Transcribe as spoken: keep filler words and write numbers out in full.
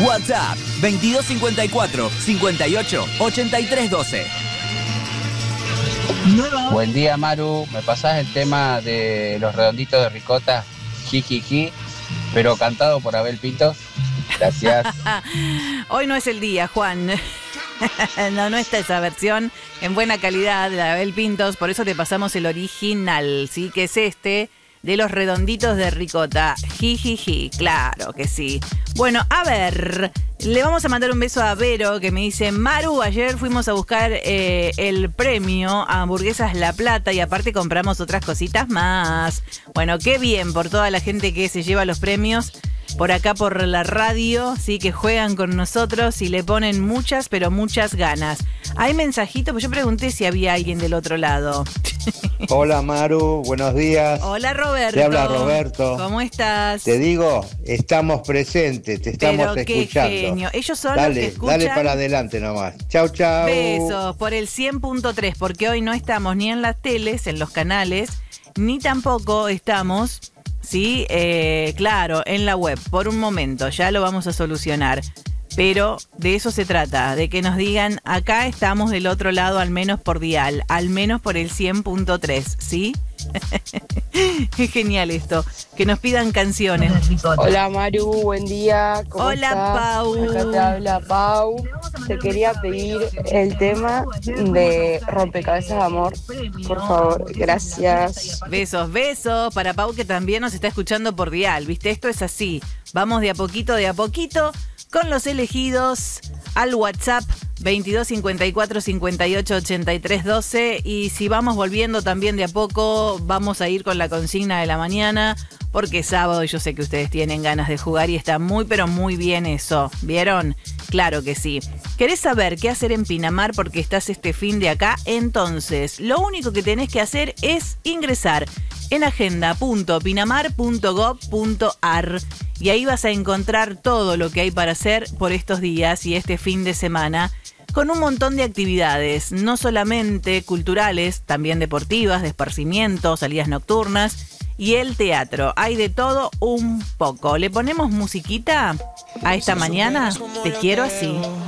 WhatsApp veintidós cincuenta y cuatro, cincuenta y ocho, ochenta y tres doce. Buen día, Maru. ¿Me pasás el tema de los redonditos de ricota? Jijiji, pero cantado por Abel Pintos. Gracias. Hoy no es el día, Juan. No, no está esa versión en buena calidad de Abel Pintos, por eso te pasamos el original, ¿sí? Que es este, de los redonditos de ricota. Jijiji, claro que sí. Bueno, a ver, le vamos a mandar un beso a Vero, que me dice: Maru, ayer fuimos a buscar eh, el premio a Hamburguesas La Plata y aparte compramos otras cositas más. Bueno, qué bien por toda la gente que se lleva los premios por acá por la radio, sí, que juegan con nosotros y le ponen muchas, pero muchas ganas. Hay mensajitos, pues yo pregunté si había alguien del otro lado. Hola, Maru, buenos días. Hola, Roberto. Te habla Roberto. ¿Cómo estás? Te digo, estamos presentes, te estamos pero qué escuchando. Genio. Ellos son dale, los que escuchan. Dale para adelante nomás. Chau, chau. Besos por el cien punto tres, porque hoy no estamos ni en las teles, en los canales, ni tampoco estamos... Sí, eh, claro, en la web, por un momento, ya lo vamos a solucionar. Pero de eso se trata, de que nos digan, acá estamos del otro lado, al menos por dial, al menos por el cien punto tres, ¿sí? Es genial esto, que nos pidan canciones. Hola, Maru, buen día. ¿Cómo Hola, estás? Pau. Acá te habla Pau. Te quería pedir el tema de Rompecabezas de Amor, por favor, gracias. Besos, besos para Pau, que también nos está escuchando por dial, ¿viste? Esto es así, vamos de a poquito, de a poquito, con los elegidos al WhatsApp veintidós cincuenta y cuatro, cincuenta y ocho, ochenta y tres doce. Y si vamos volviendo también de a poco, vamos a ir con la consigna de la mañana, porque es sábado y yo sé que ustedes tienen ganas de jugar y está muy pero muy bien eso. ¿Vieron? Claro que sí. ¿Querés saber qué hacer en Pinamar porque estás este fin de acá? Entonces, lo único que tenés que hacer es ingresar en agenda punto pinamar punto gov punto ar y ahí vas a encontrar todo lo que hay para hacer por estos días y este fin de semana, con un montón de actividades, no solamente culturales, también deportivas, de esparcimiento, salidas nocturnas y el teatro. Hay de todo un poco. ¿Le ponemos musiquita a esta mañana? Te quiero así.